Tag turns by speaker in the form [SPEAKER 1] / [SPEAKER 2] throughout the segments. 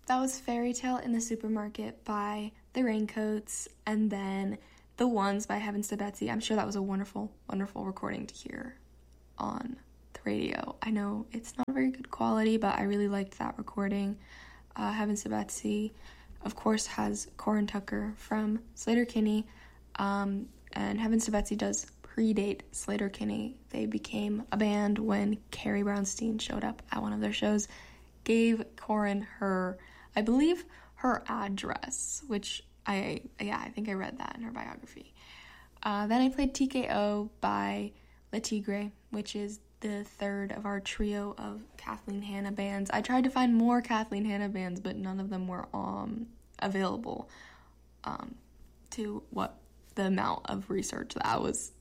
[SPEAKER 1] that was Fairy Tale in the Supermarket by The Raincoats, and then The Ones by Heavens to Betsy. I'm sure that was a wonderful, wonderful recording to hear on the radio. I know it's not very good quality, but I really liked that recording. Heavens to Betsy, of course, has Corin Tucker from Sleater-Kinney, and Heavens to Betsy does predate Sleater-Kinney. They became a band when Carrie Brownstein showed up at one of their shows, gave Corin her, I believe, her address, which I think I read that in her biography. Then I played TKO by Le Tigre, which is the third of our trio of Kathleen Hanna bands. I tried to find more Kathleen Hanna bands, but none of them were available to what the amount of research that I was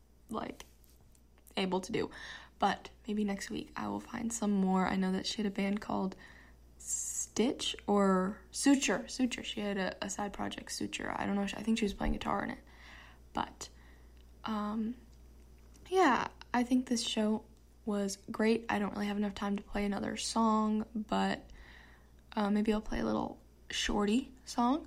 [SPEAKER 1] able to do. But maybe next week I will find some more. I know that she had a band called Stitch or Suture. She had a side project, Suture. I don't know. I think she was playing guitar in it. But yeah, I think this show was great. I don't really have enough time to play another song, but maybe I'll play a little shorty song.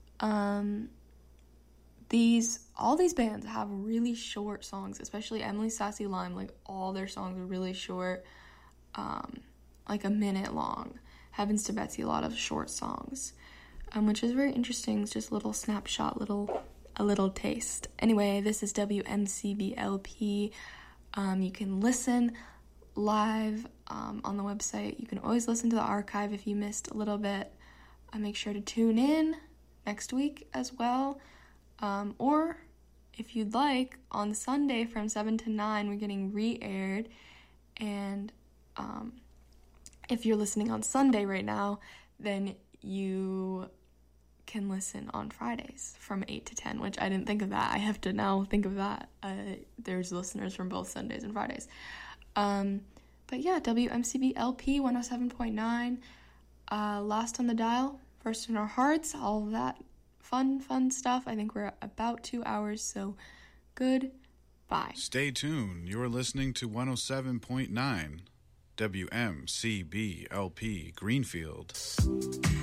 [SPEAKER 1] All these bands have really short songs, especially Emily Sassy Lime. All their songs are really short, a minute long. Heavens to Betsy, a lot of short songs, which is very interesting. It's just a little snapshot, a little taste. Anyway, this is WMCBLP. You can listen live on the website. You can always listen to the archive if you missed a little bit. Make sure to tune in next week as well. Or if you'd like, on Sunday from 7 to 9, we're getting re-aired. And if you're listening on Sunday right now, then you can listen on Fridays from 8 to 10, which I didn't think of that. I have to now think of that. There's listeners from both Sundays and Fridays. But yeah, WMCB LP 107.9, Last on the Dial, First in Our Hearts, all of that fun stuff. I think we're about 2 hours, so goodbye.
[SPEAKER 2] Stay tuned. You're listening to 107.9 WMCB LP Greenfield.